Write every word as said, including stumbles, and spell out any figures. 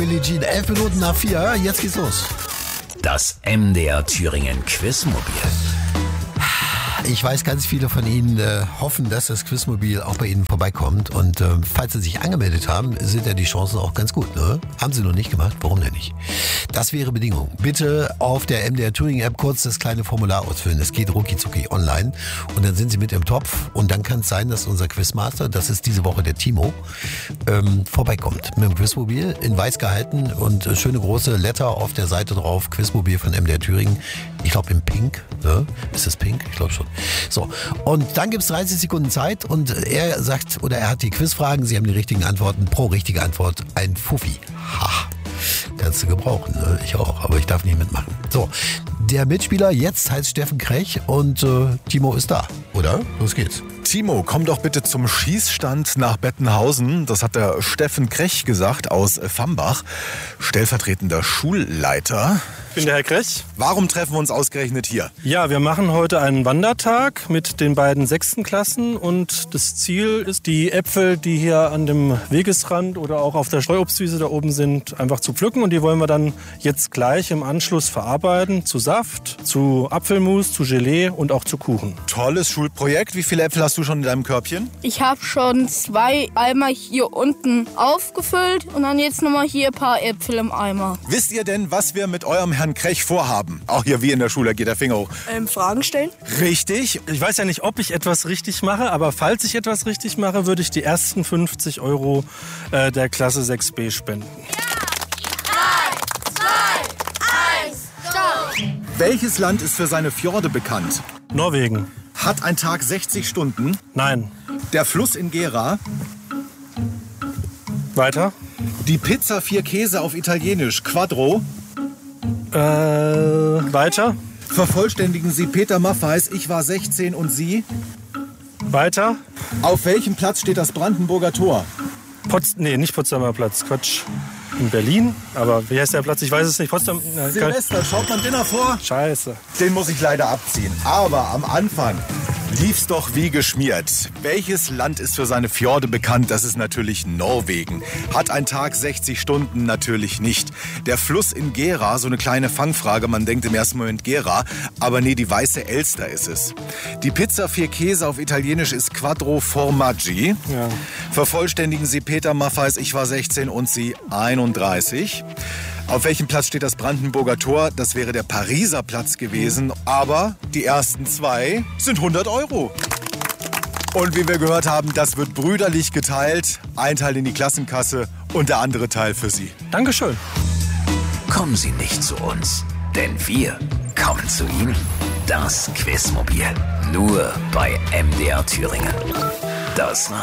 Billie Jean. Elf Minuten nach vier, jetzt geht's los. Das M D R Thüringen Quizmobil. Ich weiß, ganz viele von Ihnen äh, hoffen, dass das Quizmobil auch bei Ihnen vorbeikommt. Und äh, falls Sie sich angemeldet haben, sind ja die Chancen auch ganz gut. Ne? Haben Sie noch nicht gemacht? Warum denn nicht? Das wäre Bedingung. Bitte auf der M D R Thüringen App kurz das kleine Formular ausfüllen. Es geht rucki zucki online. Und dann sind Sie mit im Topf. Und dann kann es sein, dass unser Quizmaster, das ist diese Woche der Timo, ähm, vorbeikommt mit dem Quizmobil in weiß gehalten und äh, schöne große Letter auf der Seite drauf. Quizmobil von M D R Thüringen. Ich glaube in Pink. Ne? Ist das Pink? Ich glaube schon. So, und dann gibt es dreißig Sekunden Zeit und er sagt, oder er hat die Quizfragen, Sie haben die richtigen Antworten, pro richtige Antwort ein Fuffi. Ha, kannst du gebrauchen, ne? Ich auch, aber ich darf nicht mitmachen. So, der Mitspieler jetzt heißt Steffen Krech und äh, Timo ist da, oder? Los geht's. Timo, komm doch bitte zum Schießstand nach Bettenhausen. Das hat der Steffen Krech gesagt aus Fambach, stellvertretender Schulleiter. Ich bin der Herr Krech. Warum treffen wir uns ausgerechnet hier? Ja, wir machen heute einen Wandertag mit den beiden sechsten Klassen und das Ziel ist, die Äpfel, die hier an dem Wegesrand oder auch auf der Streuobstwiese da oben sind, einfach zu pflücken und die wollen wir dann jetzt gleich im Anschluss verarbeiten zu Saft, zu Apfelmus, zu Gelee und auch zu Kuchen. Tolles Schulprojekt. Wie viele Äpfel hast du schon in deinem Körbchen? Ich habe schon zwei Eimer hier unten aufgefüllt und dann jetzt nochmal hier ein paar Äpfel im Eimer. Wisst ihr denn, was wir mit eurem Herrn Krech vorhaben? Auch hier wie in der Schule, geht der Finger hoch. Ähm, Fragen stellen? Richtig. Ich weiß ja nicht, ob ich etwas richtig mache, aber falls ich etwas richtig mache, würde ich die ersten fünfzig Euro äh, der Klasse sechs b spenden. drei, zwei, eins, stopp! Welches Land ist für seine Fjorde bekannt? Norwegen. Hat ein Tag sechzig Stunden? Nein. Der Fluss in Gera? Weiter? Die Pizza vier Käse auf Italienisch, Quattro? Äh, weiter? Vervollständigen Sie Peter Maffeis, ich war sechzehn und Sie? Weiter? Auf welchem Platz steht das Brandenburger Tor? Potz, nee, nicht Potsdamer Platz, Quatsch. In Berlin, aber wie heißt der Platz? Ich weiß es nicht. Potsdam. Äh, Silvester, schaut man Dinner vor? Scheiße. Den muss ich leider abziehen. Aber am Anfang lief's doch wie geschmiert. Welches Land ist für seine Fjorde bekannt? Das ist natürlich Norwegen. Hat ein Tag sechzig Stunden? Natürlich nicht. Der Fluss in Gera, so eine kleine Fangfrage, man denkt im ersten Moment Gera, aber nee, die weiße Elster ist es. Die Pizza vier Käse auf Italienisch ist Quattro Formaggi. Ja. Vervollständigen Sie Peter Maffeis, ich war sechzehn und Sie einunddreißig. Auf welchem Platz steht das Brandenburger Tor? Das wäre der Pariser Platz gewesen. Aber die ersten zwei sind hundert Euro. Und wie wir gehört haben, das wird brüderlich geteilt. Ein Teil in die Klassenkasse und der andere Teil für Sie. Dankeschön. Kommen Sie nicht zu uns, denn wir kommen zu Ihnen. Das Quizmobil. Nur bei M D R Thüringen. Das